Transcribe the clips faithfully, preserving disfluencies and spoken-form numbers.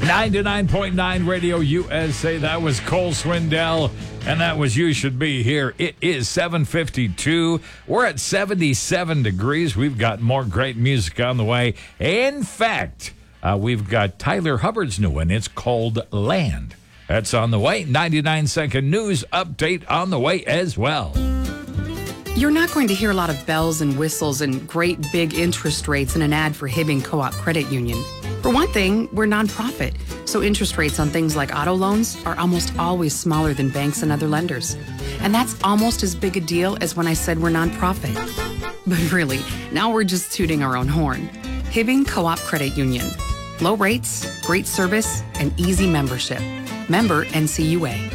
ninety-nine point nine Radio U S A. That was Cole Swindell, and that was You Should Be Here. It is seven fifty-two. We're at seventy-seven degrees. We've got more great music on the way. In fact, uh, we've got Tyler Hubbard's new one. It's called Land. That's on the way. ninety-nine second news update on the way as well. You're not going to hear a lot of bells and whistles and great big interest rates in an ad for Hibbing Co-op Credit Union. For one thing, we're nonprofit, so interest rates on things like auto loans are almost always smaller than banks and other lenders. And that's almost as big a deal as when I said we're nonprofit. But really, now we're just tooting our own horn. Hibbing Co-op Credit Union. Low rates, great service, and easy membership. Member N C U A.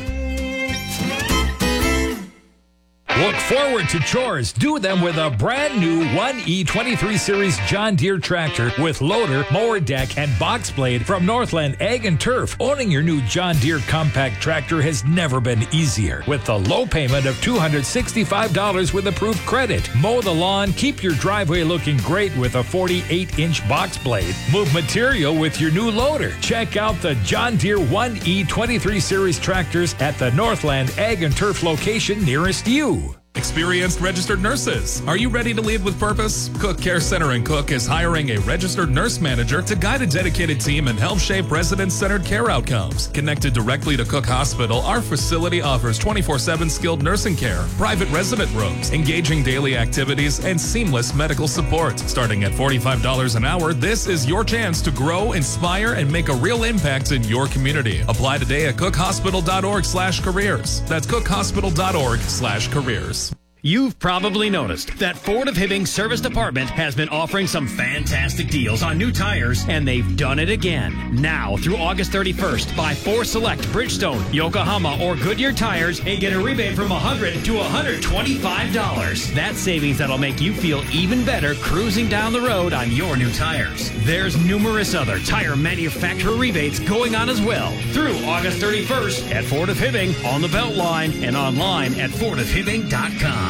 Look forward to chores. Do them with a brand new one E twenty-three Series John Deere tractor with loader, mower deck, and box blade from Northland Ag and Turf. Owning your new John Deere compact tractor has never been easier. With the low payment of two hundred sixty-five dollars with approved credit. Mow the lawn, keep your driveway looking great with a forty-eight inch box blade. Move material with your new loader. Check out the John Deere one E twenty-three Series tractors at the Northland Ag and Turf location nearest you. Experienced registered nurses. Are you ready to lead with purpose? Cook Care Center in Cook is hiring a registered nurse manager to guide a dedicated team and help shape resident-centered care outcomes. Connected directly to Cook Hospital, our facility offers twenty-four seven skilled nursing care, private resident rooms, engaging daily activities, and seamless medical support. Starting at forty-five dollars an hour, this is your chance to grow, inspire, and make a real impact in your community. Apply today at cookhospital.org slash careers. That's cookhospital.org slash careers. You've probably noticed that Ford of Hibbing Service Department has been offering some fantastic deals on new tires, and they've done it again. Now, through August thirty-first, buy four select Bridgestone, Yokohama, or Goodyear tires and get a rebate from one hundred dollars to one hundred twenty-five dollars. That's savings that'll make you feel even better cruising down the road on your new tires. There's numerous other tire manufacturer rebates going on as well through August thirty-first at Ford of Hibbing on the Beltline and online at ford of hibbing dot com.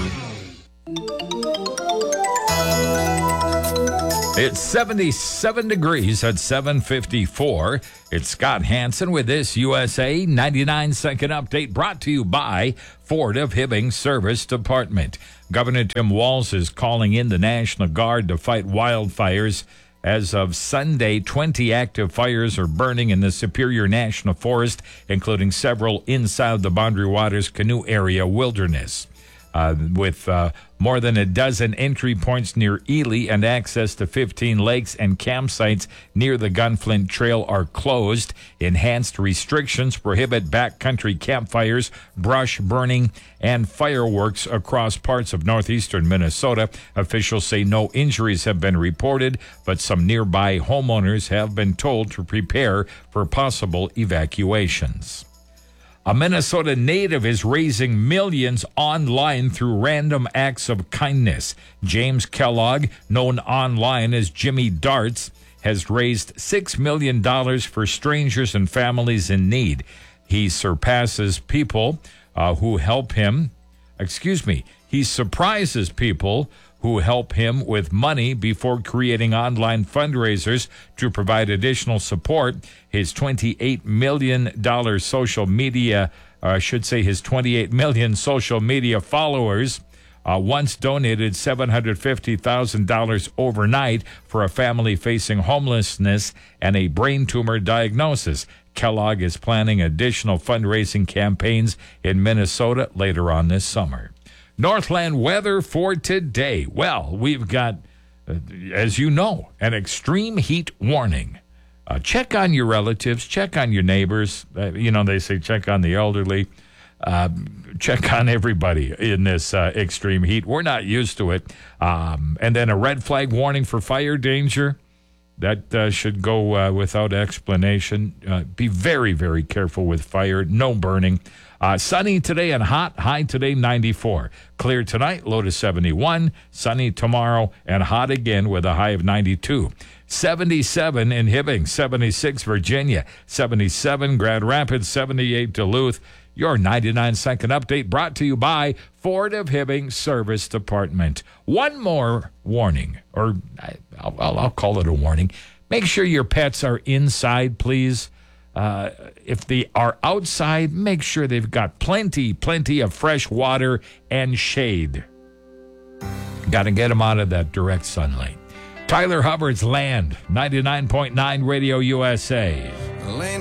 It's seventy-seven degrees at seven fifty-four. It's Scott Hansen with this U S A ninety-nine second update brought to you by Ford of Hibbing Service Department. Governor Tim Walz is calling in the National Guard to fight wildfires. As of Sunday, twenty active fires are burning in the Superior National Forest, including several inside the Boundary Waters Canoe Area Wilderness. Uh, with uh, more than a dozen entry points near Ely and access to fifteen lakes and campsites near the Gunflint Trail are closed. Enhanced restrictions prohibit backcountry campfires, brush burning, and fireworks across parts of northeastern Minnesota. Officials say no injuries have been reported, but some nearby homeowners have been told to prepare for possible evacuations. A Minnesota native is raising millions online through random acts of kindness. James Kellogg, known online as Jimmy Darts, has raised six million dollars for strangers and families in need. He surpasses people uh, who help him. Excuse me. He surprises people who help him with money before creating online fundraisers to provide additional support. His twenty-eight million dollars social media, or I should say his twenty-eight million social media followers, uh, once donated seven hundred fifty thousand dollars overnight for a family facing homelessness and a brain tumor diagnosis. Kellogg is planning additional fundraising campaigns in Minnesota later on this summer. Northland weather for today. Well, we've got, uh, as you know, an extreme heat warning. Uh, check on your relatives. Check on your neighbors. Uh, you know, they say check on the elderly. Uh, check on everybody in this uh, extreme heat. We're not used to it. Um, and then a red flag warning for fire danger. That uh, should go uh, without explanation. Uh, be very, very careful with fire. No burning. Uh, sunny today and hot. High today, ninety-four. Clear tonight, low to seventy-one. Sunny tomorrow and hot again with a high of ninety-two. seventy-seven in Hibbing, seventy-six Virginia, seventy-seven Grand Rapids, seventy-eight Duluth. Your ninety-nine second update brought to you by Ford of Hibbing Service Department. One more warning, or I'll, I'll call it a warning. Make sure your pets are inside, please. Uh, if they are outside, make sure they've got plenty, plenty of fresh water and shade. Got to get them out of that direct sunlight. Tyler Hubbard's Land, ninety-nine point nine Radio U S A. Land